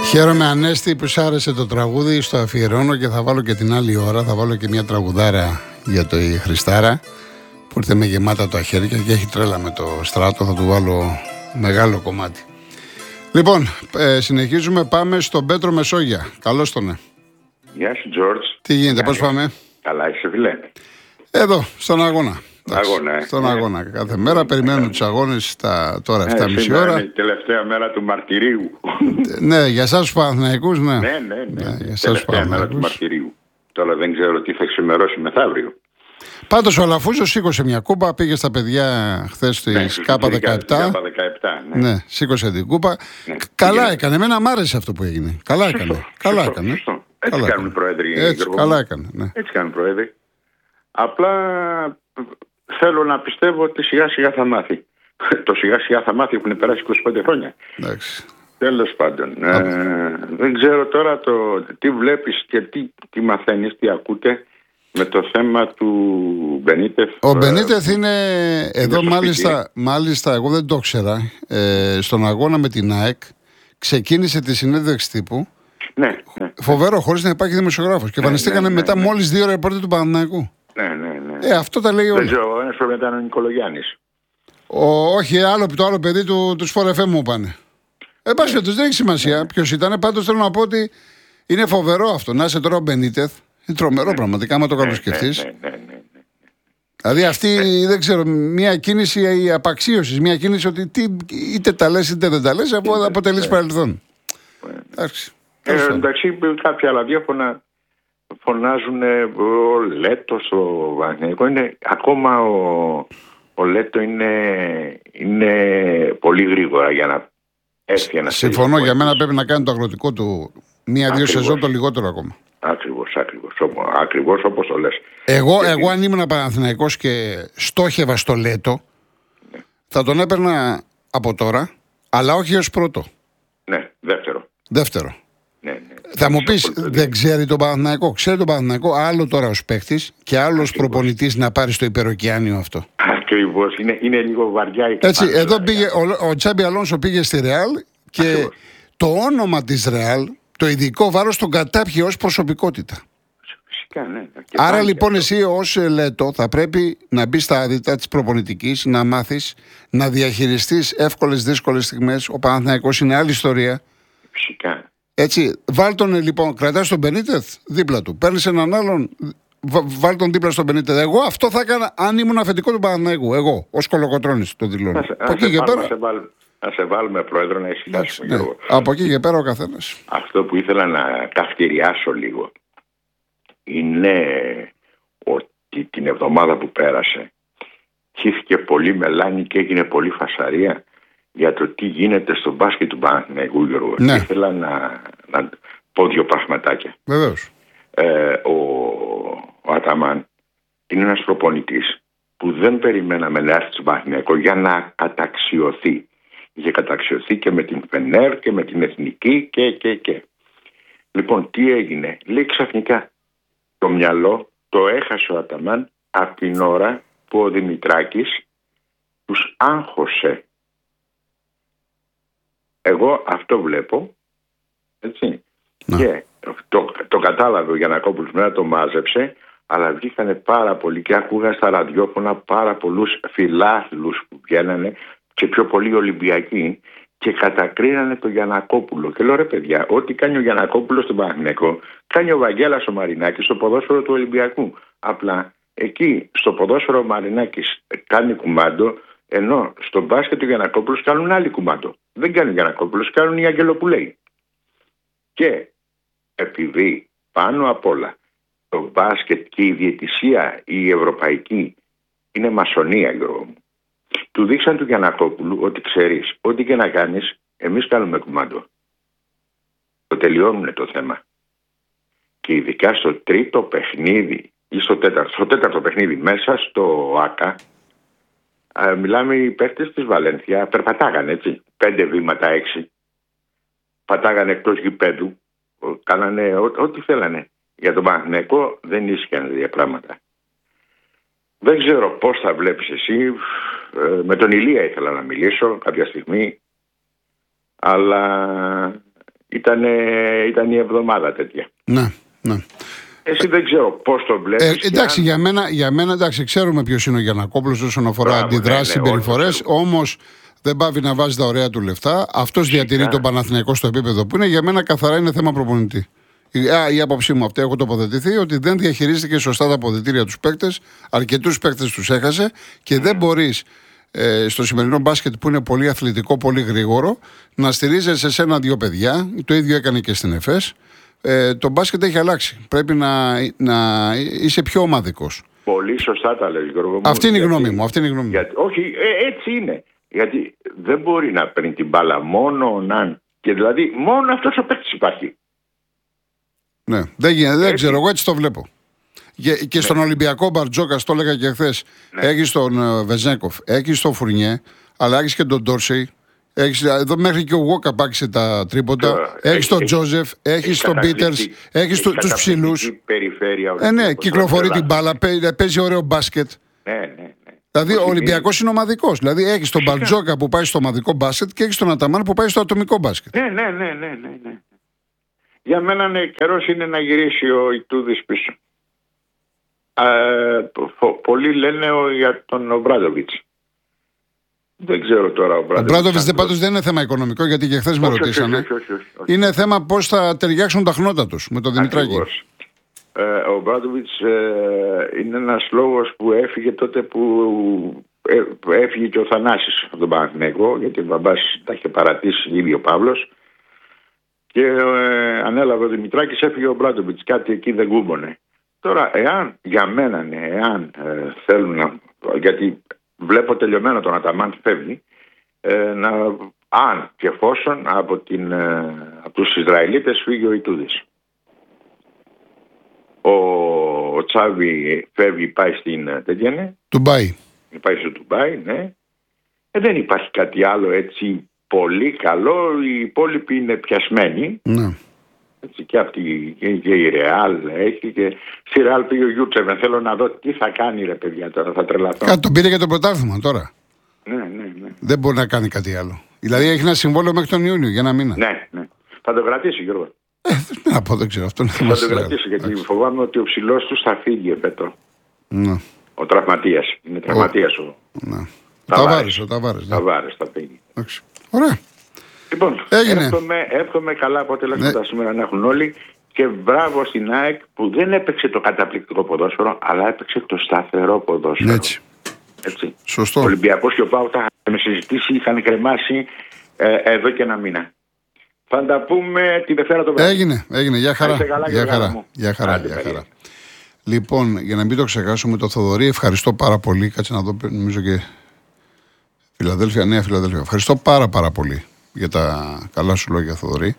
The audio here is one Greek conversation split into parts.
Χαίρομαι Ανέστη που σ' άρεσε το τραγούδι, στο αφιερώνω και θα βάλω και την άλλη ώρα, θα βάλω και μια τραγουδάρα για το η Χριστάρα που ήρθε με γεμάτα τα χέρια και έχει τρέλα με το Στράτο, θα του βάλω μεγάλο κομμάτι. Λοιπόν, συνεχίζουμε, πάμε στον Πέτρο Μεσόγεια. Καλώς τον. Γεια σου Τζόρτζ. Τι γίνεται, πώς πάμε? Καλά είσαι φίλε? Εδώ, στον αγώνα. Στον αγώνα. Κάθε μέρα περιμένουμε τους αγώνες τώρα 7,5 ώρα. Είναι η τελευταία μέρα του μαρτυρίου. Ναι, για εσάς τους Παναθηναϊκούς, ναι. Ναι. Τελευταία μέρα του μαρτυρίου. Τώρα δεν ξέρω τι θα ξημερώσει μεθαύριο. Πάντως ο Λαφούζος σήκωσε μια κούπα, πήγε στα παιδιά χθες της K17. Ναι, σήκωσε την κούπα. Ναι. Καλά έκανε, εμένα μ' άρεσε αυτό που έγινε. Καλά έκανε. Έτσι κάνουν οι πρόεδροι. Καλά έκανε. Ναι. Έτσι κάνουν οι πρόεδροι. Απλά θέλω να πιστεύω ότι σιγά σιγά θα μάθει. Το σιγά σιγά θα μάθει, έχουν περάσει 25 χρόνια. Εντάξει. Τέλος πάντων. Δεν ξέρω τώρα τι βλέπεις και τι μαθαίνεις, τι ακούτε με το θέμα του Μπενίτεθ. Ο Μπενίτεθ είναι εδώ, μάλιστα εγώ δεν το ήξερα. Στον αγώνα με την ΑΕΚ ξεκίνησε τη συνέντευξη τύπου. Ναι. Φοβερό, χωρίς να υπάρχει δημοσιογράφος. Και εμφανιστήκανε μετά μόλις 2 ρεπόρτερ του Παναθηναϊκού. Ναι. Αυτό τα λέει όλα. Δεν ξέρω, ένας πρέπει να ήταν ο Νικολογιάννης. Όχι, το άλλο παιδί του Σπορ FM μου είπανε. Τους δεν έχει σημασία ποιος ήταν. Πάντως θέλω να πω ότι είναι φοβερό αυτό. Να είσαι τώρα ο Μπενίτεθ. Είναι τρομερό πραγματικά, άμα το καλοσκεφτείς. Ναι. Δηλαδή αυτή, δεν ξέρω, μια κίνηση απαξίωσης. Μια κίνηση ότι είτε τα λες είτε δεν τα λες, αφού αποτελείς παρελθόν. Εντάξει, κάποια άλλα διάφορα φωνάζουν ο Λέτος, ο Παναθηναϊκό. Ακόμα ο Λέτο είναι πολύ γρήγορα για να έρθει ένα. Συμφωνώ, για μένα πρέπει να κάνει το αγροτικό του 1-2 σεζόν το λιγότερο ακόμα. Ακριβώς όπως το λες. Εγώ αν ήμουν Παναθηναϊκός και στόχευα στο Λέτο, θα τον έπαιρνα από τώρα, αλλά όχι ως πρώτο. Ναι, δεύτερο. Ναι. Θα μου πεις, δεν ξέρει τον Παναθηναϊκό. Ξέρει τον Παναθηναϊκό, άλλο τώρα ως παίκτης και άλλος προπονητής να πάρει στο υπεροκειάνιο αυτό. Ακριβώς, είναι λίγο βαριά η έτσι, εδώ πήγε, ο Τσάμπι Αλόνσο πήγε στη Ρεάλ και το όνομα της Ρεάλ, το ειδικό βάρος τον κατάπιε ως προσωπικότητα. Φυσικά, ναι. Άρα λοιπόν εσύ ως Λέτο θα πρέπει να μπεις στα άδυτα της προπονητικής, να μάθεις να διαχειριστείς εύκολες δύσκολες στιγμές. Ο Παναθηναϊκός είναι άλλη ιστορία. Φυσικά. Έτσι, βάλ τον λοιπόν, κρατάς τον Μπενίτεθ δίπλα του. Παίρνεις έναν άλλον, βάλ τον δίπλα στον Μπενίτεθ. Εγώ αυτό θα έκανα αν ήμουν αφεντικό του Παναθηναϊκού. Εγώ, ως Κολοκοτρώνης το δηλώνω. Να σε βάλουμε πρόεδρο να ησυχάσουμε. Ναι. Από εκεί και πέρα ο καθένας. Αυτό που ήθελα να καυτηριάσω λίγο είναι ότι την εβδομάδα που πέρασε χύθηκε πολύ μελάνη και έγινε πολύ φασαρία για το τι γίνεται στο μπάσκετ του Παναθηναϊκού, Γιώργο. Ναι. Ήθελα να πω δύο πραγματάκια. Βεβαίως. Ο Αταμάν είναι ένας προπονητής που δεν περιμέναμε να έρθει στο Παναθηναϊκό για να καταξιωθεί. Είχε καταξιωθεί και με την Φενέρ και με την Εθνική και. Λοιπόν, τι έγινε? Λέει ξαφνικά το μυαλό το έχασε ο Αταμάν από την ώρα που ο Δημητράκης τους άγχωσε. Εγώ αυτό βλέπω, έτσι. Να. Και το κατάλαβε ο Γιαννακόπουλος, μετά το μάζεψε, αλλά βγήκανε πάρα πολλοί και ακούγα στα ραδιόφωνα πάρα πολλούς φιλάθλους που βγαίνανε και πιο πολλοί Ολυμπιακοί και κατακρίνανε τον Γιαννακόπουλο. Και λέω ρε παιδιά, ό,τι κάνει ο Γιαννακόπουλος στον Παναθηναϊκό, κάνει ο Βαγγέλας ο Μαρινάκης στο ποδόσφαιρο του Ολυμπιακού. Απλά εκεί στο ποδόσφαιρο ο Μαρινάκης κάνει κουμάντο, ενώ στο μπάσκετ του Γιαννακόπουλος κάνουν άλλη κουμάντο. Δεν κάνει ο Γιαννακόπουλος, κάνουν οι Αγγελοπουλέοι. Και επειδή πάνω απ' όλα το μπάσκετ και η διαιτησία η ευρωπαϊκή είναι μασονία, Γιώργο μου, του δείξαν του Γιαννακόπουλου ότι ξέρεις, ό,τι και να κάνεις, εμείς κάνουμε κουμάντο. Το τελειώνουν το θέμα. Και ειδικά στο τρίτο παιχνίδι ή στο τέταρτο παιχνίδι μέσα στο ΆΚΑ, μιλάμε οι παίκτες της Βαλένθια, περπατάγανε έτσι, 5 βήματα, 6. Πατάγανε εκτός γηπέδου, κάνανε ό,τι θέλανε. Για τον Παναθηναϊκό δεν ίσχυαν δύο πράγματα. Δεν ξέρω πώς θα βλέπεις εσύ. Με τον Ηλία ήθελα να μιλήσω κάποια στιγμή, αλλά ήταν η εβδομάδα τέτοια. Ναι, ναι. Εσύ δεν ξέρω πώς το βλέπεις. Εντάξει, για μένα εντάξει, ξέρουμε ποιος είναι ο Γιαννακόπουλος όσον αφορά αντιδράσεις, συμπεριφορές, όμως δεν πάβει να βάζει τα ωραία του λεφτά. Αυτός διατηρεί τον Παναθηναϊκό στο επίπεδο που είναι. Για μένα καθαρά είναι θέμα προπονητή. Η άποψή μου αυτή, έχω τοποθετηθεί, ότι δεν διαχειρίστηκε σωστά τα αποδυτήρια τους παίκτες. Αρκετούς παίκτες τους έχασε και δεν μπορείς στο σημερινό μπάσκετ που είναι πολύ αθλητικό, πολύ γρήγορο, να στηρίζεσαι σε ένα-δύο παιδιά. Το ίδιο έκανε και στην ΕΦΕΣ. Το μπάσκετ έχει αλλάξει. Πρέπει να είσαι πιο ομαδικός. Πολύ σωστά τα λες, Γιώργο μου. Αυτή είναι η γνώμη μου. Όχι, έτσι είναι. Γιατί δεν μπορεί να παίρνει την μπάλα μόνο και δηλαδή μόνο αυτός ο παίκτης υπάρχει. Ναι, δεν ξέρω, εγώ έτσι το βλέπω. Και στον Ολυμπιακό Μπαρτζόκα, το έλεγα και χθες, έχεις τον Βεζέγκοφ, έχεις τον Φουρνιέ, αλλά έχεις και τον Ντόρσεϊ. Εδώ μέχρι και ο Γουόκα πάξε τα τρίποτα. Έχεις τον Τζόζεφ, έχεις τον Πίτερς, έχεις τους ψηλούς. Ναι, κυκλοφορεί την μπάλα, παίζει ωραίο μπάσκετ. Ναι. Δηλαδή ο Ολυμπιακός είναι ομαδικός. Δηλαδή έχεις τον Μπαρτζόκα που πάει στο ομαδικό μπάσκετ και έχεις τον Αταμάν που πάει στο ατομικό μπάσκετ. Ναι. Για μένα καιρός είναι να γυρίσει ο Ιτούδης πίσω. Πολλοί λένε για τον Ομπράντοβιτς. Δεν ξέρω τώρα ο Ομπράντοβιτς πάντως δεν είναι θέμα οικονομικό, γιατί και χθες με ρωτήσανε. Όχι. Είναι θέμα πώς θα ταιριάξουν τα χνότα τους με τον Δημητράκη. Ο Ομπράντοβιτς είναι ένας λόγος που έφυγε τότε που έφυγε και ο Θανάσης από τον Παναθηναϊκό, γιατί ο μπαμπάς τα είχε παρατήσει ήδη ο Παύλος, και ανέλαβε ο Δημητράκης, έφυγε ο Ομπράντοβιτς. Κάτι εκεί δεν κούμπονε. Τώρα, εάν θέλουν να. Γιατί βλέπω τελειωμένο τον Αταμάν φεύγει, αν και εφόσον από τους Ισραηλίτες φύγει ο Ιτούδης. Ο Τσάβη φεύγει, πάει στην Ντουμπάι. Πάει στο Ντουμπάι, ναι. Δεν υπάρχει κάτι άλλο έτσι πολύ καλό. Οι υπόλοιποι είναι πιασμένοι. Ναι. Έτσι, και αυτή και η Ρεάλ έχει. Και στη Ρεάλ πήγε ο Γιούτσεβ. Θέλω να δω τι θα κάνει, ρε παιδιά, τώρα. Θα τρελαθώ. Κάτι τον πήρε για το πρωτάθλημα τώρα. Ναι. Δεν μπορεί να κάνει κάτι άλλο. Δηλαδή έχει ένα συμβόλαιο μέχρι τον Ιούνιο για ένα μήνα. Ναι. Θα το κρατήσει, Γιώργο. Να πω, δεν ξέρω. Αυτό είναι θα το κρατήσει, γιατί φοβάμαι ότι ο ψηλός του θα φύγει επέτο. Ναι. Ο τραυματίας. Είναι τραυματίας ο. Ναι. Ο Ταβάρες θα φύγει. Ωραία. Λοιπόν, εύχομαι καλά αποτελέσματα σήμερα να έχουν όλοι, και μπράβο στην ΑΕΚ που δεν έπαιξε το καταπληκτικό ποδόσφαιρο, αλλά έπαιξε το σταθερό ποδόσφαιρο. Έτσι. Σωστό. Ο Ολυμπιακός και ο ΠΑΟΚ τα είχαμε συζητήσει, είχαν κρεμάσει εδώ και ένα μήνα. Θα τα πούμε τη Δευτέρα το βράδυ. Έγινε. Γεια χαρά. Λοιπόν, για να μην το ξεχάσουμε, το Θοδωρή, ευχαριστώ πάρα πολύ. Κάτσε να δω, νομίζω και Φιλαδέλφια, Νέα Φιλαδέλφια. Ευχαριστώ πάρα πολύ για τα καλά σου λόγια, Θοδωρή.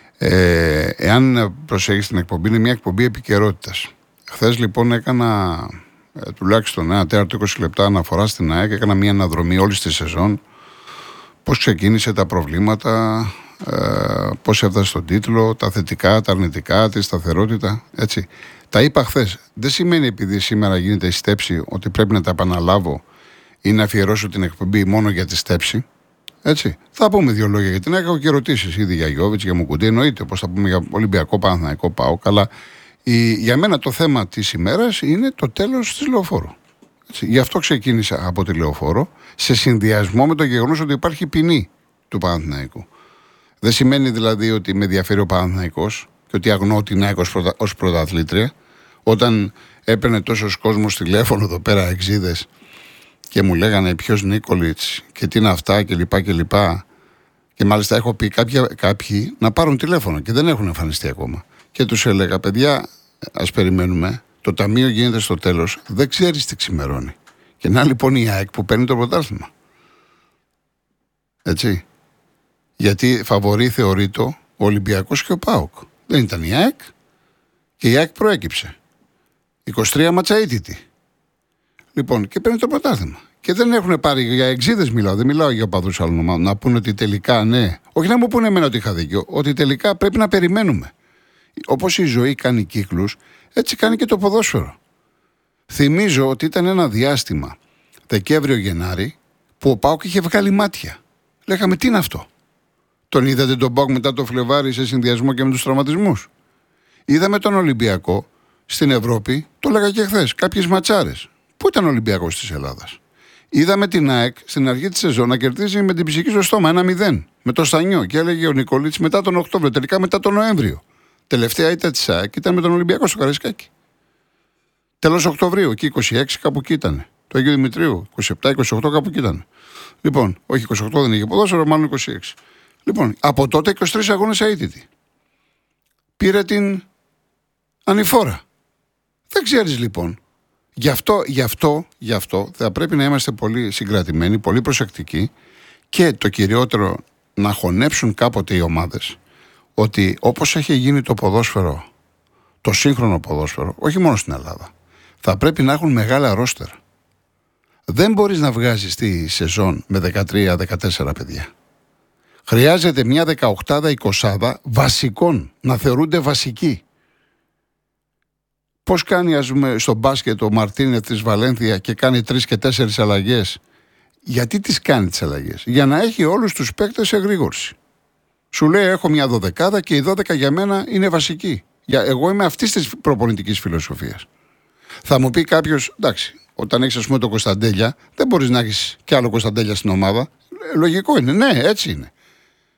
Εάν προσέχεις την εκπομπή, είναι μια εκπομπή επικαιρότητας. Χθες λοιπόν έκανα τουλάχιστον ένα τέταρτο 20 λεπτά αναφορά στην ΑΕΚ, έκανα μια αναδρομή όλη τη σεζόν. Πώς ξεκίνησε, τα προβλήματα, πώς έφτασε στον τίτλο, τα θετικά, τα αρνητικά, τη σταθερότητα. Έτσι. Τα είπα χθες. Δεν σημαίνει επειδή σήμερα γίνεται η στέψη ότι πρέπει να τα επαναλάβω ή να αφιερώσω την εκπομπή μόνο για τη στέψη. Έτσι. Θα πούμε δύο λόγια για την ΑΕΚ. Έχω και ερωτήσεις ήδη για Γιώβιτς, για Μουκουντή. Εννοείται, όπως θα πούμε για Ολυμπιακό, Παναθηναϊκό, ΠΑΟΚ. Αλλά για μένα το θέμα της ημέρας είναι το τέλος της Λεωφόρου. Έτσι. Γι' αυτό ξεκίνησα από τη Λεωφόρο, σε συνδυασμό με το γεγονός ότι υπάρχει ποινή του Παναθηναϊκού. Δεν σημαίνει δηλαδή ότι με ενδιαφέρει ο Παναθηναϊκός και ότι αγνοώ την ΑΕΚ ως πρωταθλήτρια. Όταν έπαιρνε τόσος κόσμος τηλέφωνο εδώ πέρα, εξίδες, και μου λέγανε ποιος Νίκολιτς και τι είναι αυτά κλπ. Και μάλιστα έχω πει κάποιοι να πάρουν τηλέφωνο και δεν έχουν εμφανιστεί ακόμα. Και τους έλεγα, παιδιά, ας περιμένουμε. Το ταμείο γίνεται στο τέλος. Δεν ξέρεις τι ξημερώνει. Και να λοιπόν η ΑΕΚ που παίρνει το πρωτάθλημα. Έτσι. Γιατί φαβορί θεωρείται ο Ολυμπιακός και ο ΠΑΟΚ. Δεν ήταν η ΑΕΚ. Και η ΑΕΚ προέκυψε. 23 ματσαΐτητη. Λοιπόν, και παίρνει το πρωτάθλημα. Και δεν έχουν πάρει, για εξίδες μιλάω, δεν μιλάω για οπαδούς άλλων ομάδων, να πούνε ότι τελικά ναι. Όχι να μου πούνε εμένα ότι είχα δίκιο, ότι τελικά πρέπει να περιμένουμε. Όπως η ζωή κάνει κύκλους, έτσι κάνει και το ποδόσφαιρο. Θυμίζω ότι ήταν ένα διάστημα, Δεκέμβριο-Γενάρη, που ο ΠΑΟΚ είχε βγάλει μάτια. Λέγαμε, τι είναι αυτό. Τον είδατε τον ΠΑΟΚ μετά το Φλεβάρι σε συνδυασμό και με τους τραυματισμούς? Είδαμε τον Ολυμπιακό στην Ευρώπη, το έλεγα και χθες, κάποιες ματσάρες. Πού ήταν ο Ολυμπιακός της Ελλάδας? Είδαμε την ΑΕΚ στην αρχή της σεζόν να κερδίζει με την ψυχή στο στόμα 1-0 με το Στανιό, και έλεγε ο Νικολίτης μετά τον Οκτώβριο, τελικά μετά τον Νοέμβριο. Τελευταία ήττα της ΑΕΚ ήταν με τον Ολυμπιακό στο Καραϊσκάκι. Τέλος Οκτωβρίου, εκεί 26 κάπου εκεί ήταν. Το Αγίου Δημητρίου, 27-28 κάπου εκεί ήταν. Λοιπόν, όχι 28 δεν είχε ποδόσφαιρο, μάλλον 26. Λοιπόν, από τότε 23 αγώνες αίτητη. Πήρε την ανηφόρα. Δεν ξέρεις λοιπόν. Γι' αυτό θα πρέπει να είμαστε πολύ συγκρατημένοι, πολύ προσεκτικοί, και το κυριότερο να χωνέψουν κάποτε οι ομάδες ότι όπως έχει γίνει το ποδόσφαιρο, το σύγχρονο ποδόσφαιρο, όχι μόνο στην Ελλάδα, θα πρέπει να έχουν μεγάλα ρόστερ. Δεν μπορείς να βγάζεις τη σεζόν με 13-14 παιδιά. Χρειάζεται μια 18-20 βασικών, να θεωρούνται βασικοί. Πώς κάνει, ας πούμε, στο μπάσκετ ο Μαρτίνεθ της Βαλένθια και κάνει 3 και 4 αλλαγές? Γιατί τις κάνει τις αλλαγές? Για να έχει όλους τους παίκτες σε εγρήγορση. Σου λέει έχω μια 12 και οι 12 για μένα είναι βασικοί. Εγώ είμαι αυτής της προπονητικής φιλοσοφίας. Θα μου πει κάποιος, εντάξει, όταν έχεις, ας πούμε, τον Κωνσταντέλια, δεν μπορείς να έχεις κι άλλο Κωνσταντέλια στην ομάδα. Λογικό είναι, ναι, έτσι είναι.